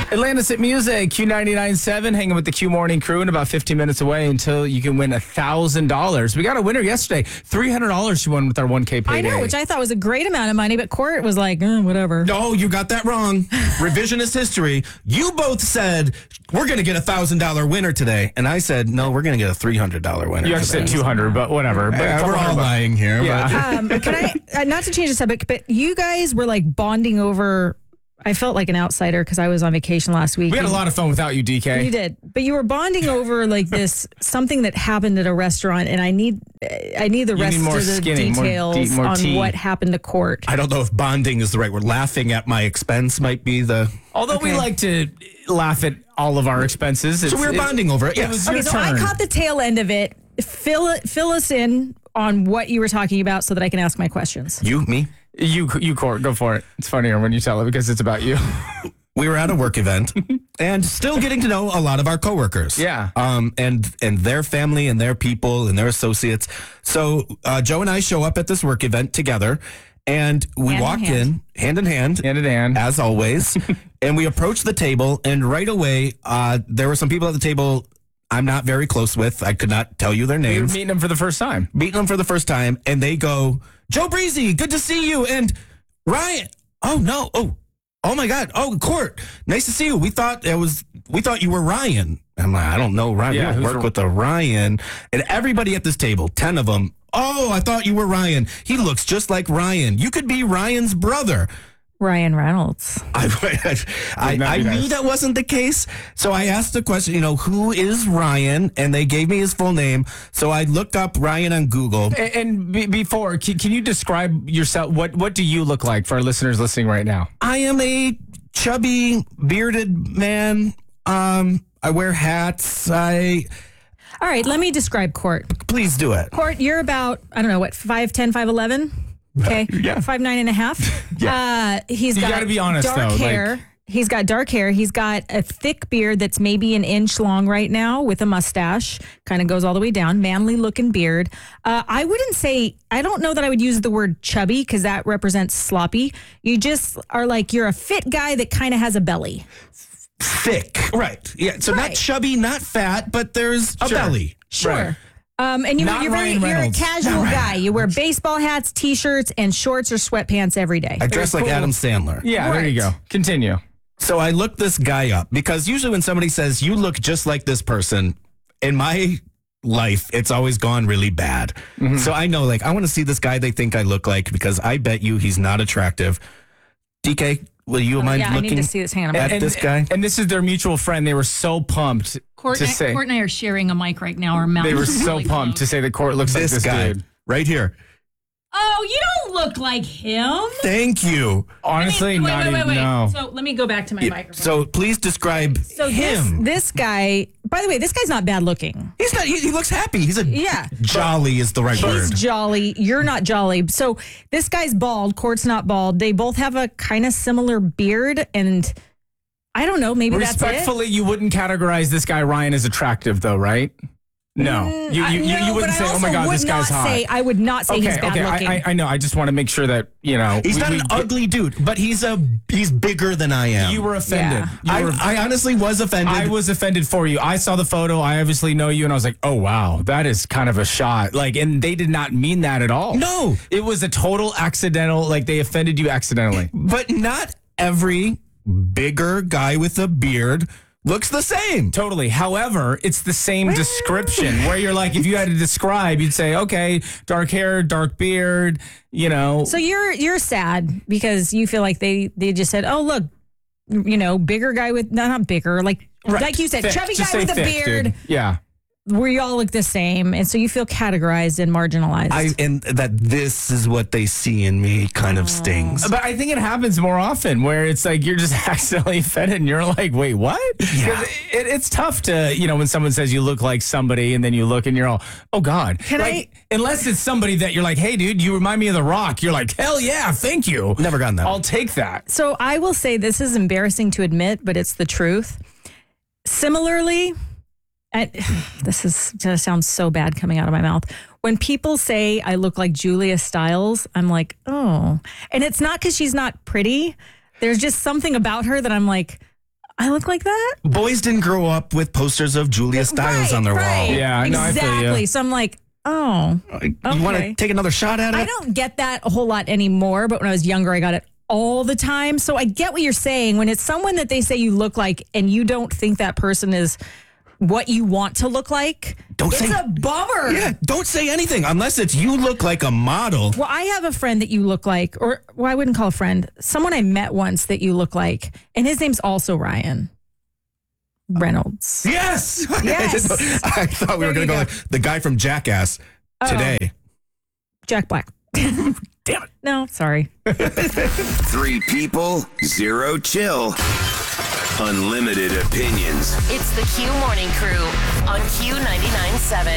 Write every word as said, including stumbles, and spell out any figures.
Atlantis at Music, Q ninety-nine point seven, hanging with the Q Morning Crew, and about fifteen minutes away until you can win one thousand dollars. We got a winner yesterday, three hundred dollars she won with our one K payday. I know, which I thought was a great amount of money, but Court was like, eh, whatever. No, you got that wrong. Revisionist history. You both said, we're going to get a one thousand dollars winner today. And I said, no, we're going to get a three hundred dollars winner You actually today. said two hundred, but whatever. But Uh, we're all lying here. Yeah. Um, can I, uh, not to change the subject, but you guys were like bonding over, I felt like an outsider because I was on vacation last week. We had a lot of fun without you, D K. You did, but you were bonding over like this something that happened at a restaurant, and I need I need the You rest need more of the skinny, more details deep, more on tea. what happened to Court. I don't know if bonding is the right word. Laughing at my expense might be the... Although we Okay. like to laugh at all of our expenses. So we were it's- bonding over it, It yes. was Okay, your so turn. I caught the tail end of it. Fill it, fill us in on what you were talking about so that I can ask my questions. You, me? You, you, Court, go for it. It's funnier when you tell it because it's about you. We were at a work event and still getting to know a lot of our coworkers. Yeah. Um, and, and their family and their people and their associates. So uh, Joe and I show up at this work event together, and we Hand in walk hand. in hand in hand, Hand in hand. as always. And we approach the table, and right away, uh, there were some people at the table I'm not very close with. I could not tell you their We were names. meeting them for the first time. Meeting them for the first time, and they go, Joe Breezy, good to see you. And Ryan, oh no, oh, oh my God, oh Court, nice to see you. We thought it was, we thought you were Ryan. I'm like, I don't know Ryan. Yeah, we don't who's work Ra- with a Ryan. And everybody at this table, ten of them. Oh, I thought you were Ryan. He looks just like Ryan. You could be Ryan's brother. Ryan Reynolds. I, I, Wouldn't that I be knew nice? that wasn't the case. So I asked the question, you know, who is Ryan? And they gave me his full name. So I looked up Ryan on Google. And, and be, before, can, can you describe yourself? What What do you look like for our listeners listening right now? I am a chubby, bearded man. Um, I wear hats. I All right, let me describe Court. please do it. Court, you're about, I don't know, what, five ten, five eleven? Okay. Yeah. Five nine and a half. Yeah. Uh, he's You got gotta be honest, dark though, like- hair. He's got dark hair. He's got a thick beard that's maybe an inch long right now with a mustache. Kind of goes all the way down. Manly looking beard. Uh, I wouldn't say, I don't know that I would use the word chubby because that represents sloppy. You just are like, you're a fit guy that kind of has a belly. Thick. Right. Yeah. So Right. not chubby, not fat, but there's a Sure. belly. Sure. Right. Um, and you, Not you're, very, Ryan you're a Reynolds. casual guy. You wear baseball hats, t-shirts, and shorts or sweatpants every day. I dress like cool. Adam Sandler. Yeah, there you Right. go. Continue. So I looked this guy up because usually when somebody says you look just like this person, in my life, it's always gone really bad. Mm-hmm. So I know, like, I want to see this guy they think I look like because I bet you he's not attractive. D K, will you mind yeah, I need looking to see this. Hang on a at minute. this guy? And this is their mutual friend. They were so pumped Court, to and I, say. Court and I are sharing a mic right now. Our mouths They were are so really pumped to close. say that Court looks like This this guy dude. right here. Oh, you don't look like him. Thank you. Honestly, wait, not wait, wait, even wait. no. So let me go back to my microphone. So please describe So him. this this guy, by the way, this guy's not bad looking. He's not. He, he looks happy. He's a Yeah. jolly is the right He's word. jolly. You're not jolly. So this guy's bald. Court's not bald. They both have a kind of similar beard, and I don't know. Maybe that's it. Respectfully, you wouldn't categorize this guy Ryan as attractive, though, right? No, you I- you, you, no, you wouldn't but say, I "Oh my also God, would this guy's not hot." Say, I would not say okay, he's bad okay, looking. I, I, I know. I just want to make sure that you know He's we- not we an get- ugly dude, but he's a he's bigger than I am. You were offended. Yeah. You were, I, I honestly was offended. I was offended for you. I saw the photo. I obviously know you, and I was like, "Oh wow, that is kind of a shot." Like, and they did not mean that at all. No. it was a total accidental. Like they offended you accidentally. but not every bigger guy with a beard looks the same. Totally. However, it's the same description where you're like, if you had to describe, you'd say, okay, dark hair, dark beard, you know. So you're you're sad because you feel like they they just said, oh look, you know, bigger guy with no, not bigger, like Right. like you said, Thick. chubby Just guy say with a thick, beard, dude. Yeah. where you all look the same, and so you feel categorized and marginalized. I and that this is what they see in me kind of stings. But I think it happens more often where it's like you're just accidentally offended and you're like, wait, what? Yeah. 'Cause It, it's tough to, you know, when someone says you look like somebody and then you look and you're all, oh God. Can like, unless it's somebody that you're like, hey, dude, you remind me of The Rock. You're like, hell yeah, thank you. Never gotten that. I'll take that. So I will say this is embarrassing to admit, but it's the truth. Similarly, I, this is just sounds so bad coming out of my mouth. When people say I look like Julia Stiles, I'm like, oh. And it's not because she's not pretty. There's just something about her that I'm like, I look like that? Boys didn't grow up with posters of Julia Stiles Right, on their right. wall. Yeah, I know, I feel ya. exactly. So I'm like, oh, You want to Okay. take another shot at it? I don't get that a whole lot anymore. But when I was younger, I got it all the time. So I get what you're saying. When it's someone that they say you look like, and you don't think that person is what you want to look like, Don't it's say- a bummer. Yeah, don't say anything unless it's you look like a model. Well, I have a friend that you look like, or well, I wouldn't call a friend, someone I met once that you look like, and his name's also Ryan Reynolds. Yes. Yes. I thought we There were going to you go go. like the guy from Jackass today. Jack Black. Damn it. No, sorry. Three people, zero chill. Unlimited opinions. It's the Q Morning Crew on Q ninety-nine point seven.